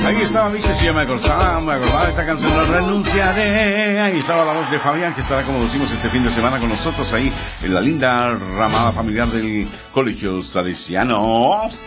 Ahí estaba, viste, si ya me acordaba de esta canción, No Renunciaré. Ahí estaba la voz de Fabián, que estará, como decimos, este fin de semana con nosotros ahí en la linda ramada familiar del Colegio Salesianos.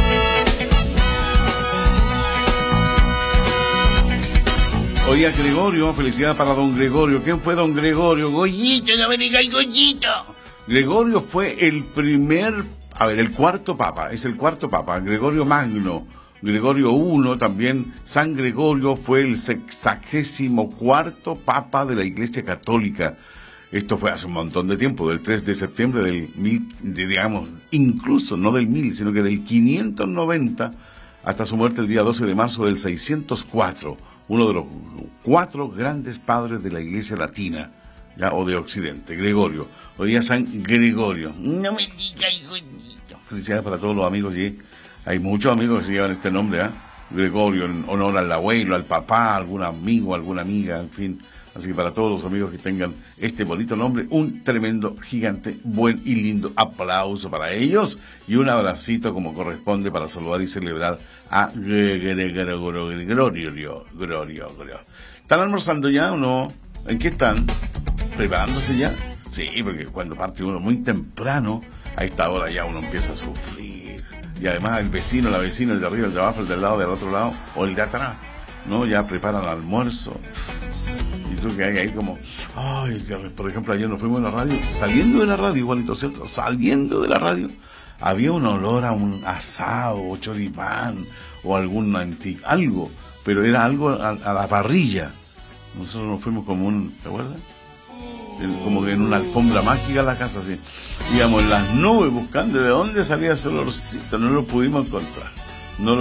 Oye, Gregorio, felicidad para don Gregorio. ¿Quién fue don Gregorio? Goyito, no me digas Goyito. Gregorio fue el el cuarto papa, es el cuarto papa, Gregorio Magno. Gregorio I, también San Gregorio fue el 64º papa de la Iglesia Católica. Esto fue hace un montón de tiempo, del 3 de septiembre del incluso no del 1000, sino que del 590 hasta su muerte el día 12 de marzo del 604. Uno de los 4 grandes padres de la Iglesia Latina, ya, o de Occidente, Gregorio. Hoy día San Gregorio. No me digas, hijito. Felicidades para todos los amigos, y hay muchos amigos que se llevan este nombre, ¿eh? Gregorio, en honor al abuelo, al papá, algún amigo, alguna amiga, en fin. Así que para todos los amigos que tengan este bonito nombre, un tremendo, gigante, buen y lindo aplauso para ellos y un abracito como corresponde para saludar y celebrar a Gregorio. ¿Están almorzando ya o no? ¿En qué están? ¿Preparándose ya? Sí, porque cuando parte uno muy temprano, a esta hora ya uno empieza a sufrir. Y además el vecino, la vecina, el de arriba, el de abajo, el del lado, del otro lado, o el de atrás, ¿no? Ya preparan el almuerzo. Y tú que hay ahí como, ay, que, por ejemplo, ayer nos fuimos a la radio, saliendo de la radio, igualito, ¿cierto? Saliendo de la radio, había un olor a un asado, o choripán, o algo, pero era algo a la parrilla. Nosotros nos fuimos como ¿te acuerdas? Como que en una alfombra mágica a la casa, así. Íbamos en las nubes buscando de dónde salía ese olorcito, no lo pudimos encontrar. Bueno.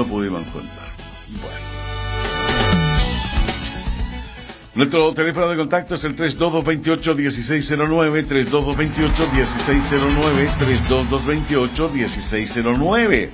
Nuestro teléfono de contacto es el 322-28-1609, 322-28-1609, 322-28-1609,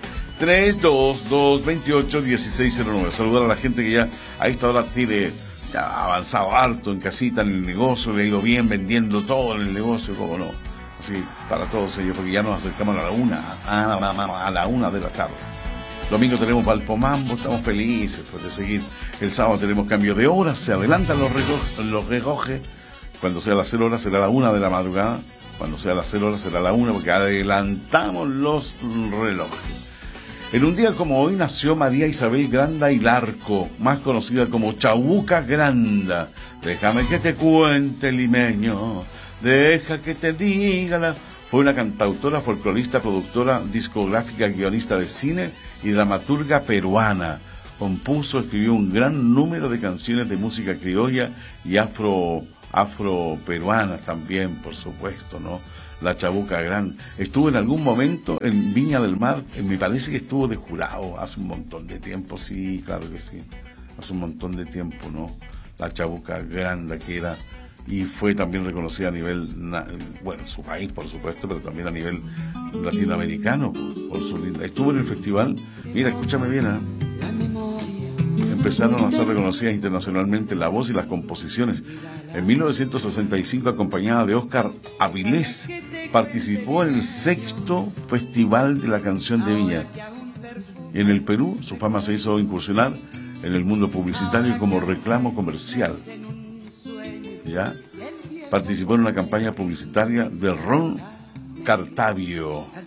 322-28-1609. Saludar a la gente que ya a esta hora tiene ya avanzado harto en casita, en el negocio, le ha ido bien vendiendo todo en el negocio, cómo no. Así, para todos ellos, porque ya nos acercamos a la una de la tarde. Domingo tenemos Valpomambo, estamos felices de seguir. El sábado tenemos cambio de hora, se adelantan los relojes. Cuando sea las 0 horas será la 1 de la madrugada. Cuando sea las 0 horas será la 1, porque adelantamos los relojes. En un día como hoy nació María Isabel Granda y Larco, más conocida como Chabuca Granda. Déjame que te cuente, limeño, deja que te diga. Fue una cantautora, folclorista, productora, discográfica, guionista de cine y dramaturga peruana. Compuso, escribió un gran número de canciones de música criolla y afro-peruanas también, por supuesto, ¿no? La Chabuca Grande. Estuvo en algún momento en Viña del Mar, me parece que estuvo de jurado hace un montón de tiempo, sí, claro que sí. Hace un montón de tiempo, ¿no? La Chabuca Grande, que era... Y fue también reconocida a nivel, en su país, por supuesto, pero también a nivel latinoamericano, por su linda. Estuvo en el festival, mira, escúchame bien, ¿eh? Empezaron a ser reconocidas internacionalmente la voz y las composiciones. En 1965, acompañada de Óscar Avilés, participó en el 6º Festival de la Canción de Viña. En el Perú, su fama se hizo incursionar en el mundo publicitario como reclamo comercial. ¿Ya? Participó en una campaña publicitaria de Ron Cartavio.